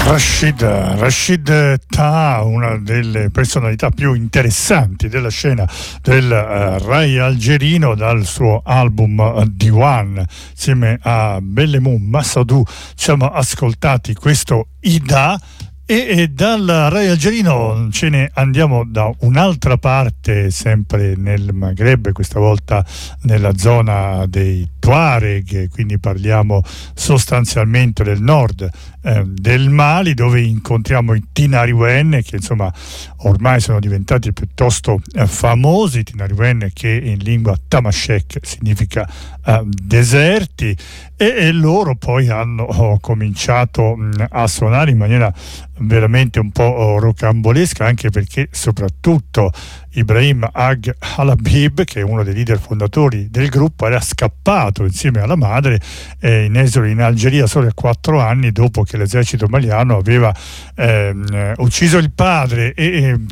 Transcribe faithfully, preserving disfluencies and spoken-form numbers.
Rashid, Rashid Taha, una delle personalità più interessanti della scena del uh, Rai algerino, dal suo album uh, Diwan, insieme a Bellemoon Massadou ci siamo ascoltati questo Ida. E, e dal Rai algerino ce ne andiamo da un'altra parte, sempre nel Maghreb, questa volta nella zona dei Tuareg, quindi parliamo sostanzialmente del nord eh, del Mali, dove incontriamo i Tinariwen, che insomma ormai sono diventati piuttosto eh, famosi. Tinariwen, che in lingua tamashek significa eh, deserti, e, e loro poi hanno oh, cominciato mh, a suonare in maniera veramente un po' rocambolesca, anche perché soprattutto Ibrahim Ag Halabib, che è uno dei leader fondatori del gruppo, era scappato insieme alla madre eh, in esile in Algeria solo a quattro anni dopo che l'esercito maliano aveva eh, ucciso il padre e, e